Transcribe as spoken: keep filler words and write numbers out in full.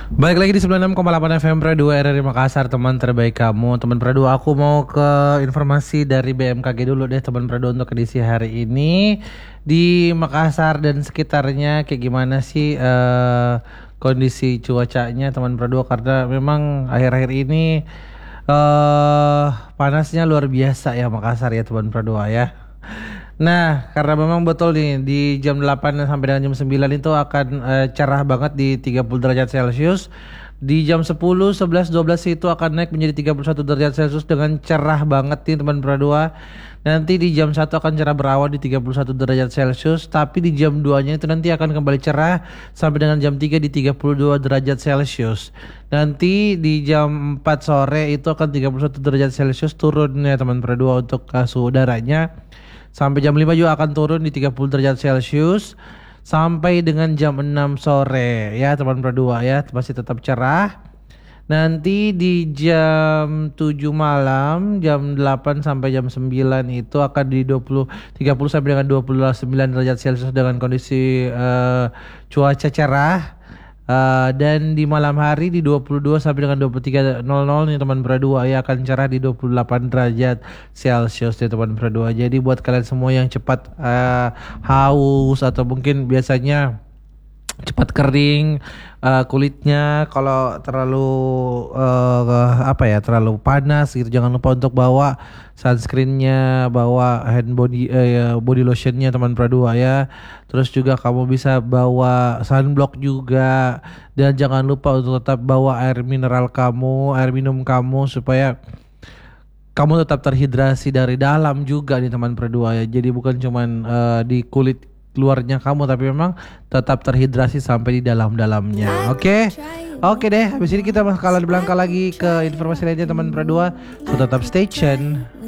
Balik lagi di sembilan puluh enam koma delapan F M Pro dua R R I Makassar, teman terbaik kamu. Teman Pro dua, aku mau ke informasi dari B M K G dulu deh teman Pro dua untuk edisi hari ini. Di Makassar dan sekitarnya kayak gimana sih uh, kondisi cuacanya teman Pro dua, karena memang akhir-akhir ini uh, panasnya luar biasa ya Makassar ya teman Pro dua ya. Nah, karena memang betul nih di jam delapan sampai dengan jam sembilan itu akan eh, cerah banget di tiga puluh derajat Celcius. Di jam sepuluh, sebelas, dua belas itu akan naik menjadi tiga puluh satu derajat Celcius dengan cerah banget nih teman Pro dua. Nanti di jam satu akan cerah berawan di tiga puluh satu derajat Celcius, tapi di jam dua-nya itu nanti akan kembali cerah sampai dengan jam tiga di tiga puluh dua derajat Celcius. Nanti di jam empat sore itu akan tiga puluh satu derajat Celcius turun ya teman Pro dua untuk uh, suhu udaranya. Sampai jam lima juga akan turun di tiga puluh derajat Celcius sampai dengan jam enam sore ya teman Pro dua ya, masih tetap cerah. Nanti di jam tujuh malam, jam delapan sampai jam sembilan itu akan di dua puluh tiga puluh sampai dengan dua puluh sembilan derajat Celcius dengan kondisi uh, cuaca cerah. Uh, dan di malam hari di dua puluh dua sampai dengan dua puluh tiga nol nol nih teman Pro dua ya, akan cerah di dua puluh delapan derajat Celcius nih teman Pro dua. Jadi buat kalian semua yang cepat uh, haus atau mungkin biasanya cepat kering uh, kulitnya, kalau terlalu uh, apa ya terlalu panas gitu, jangan lupa untuk bawa sunscreennya, bawa hand body uh, body lotionnya teman Pro dua ya. Terus juga kamu bisa bawa sunblock juga, dan jangan lupa untuk tetap bawa air mineral kamu, air minum kamu, supaya kamu tetap terhidrasi dari dalam juga nih teman Pro dua ya. Jadi bukan cuman uh, di kulit luarnya kamu, tapi memang tetap terhidrasi sampai di dalam-dalamnya. Oke. Okay? Oke okay deh, habis ini kita bakalan berlangkah lagi ke informasi lainnya teman Pro dua. So tetap stay tune.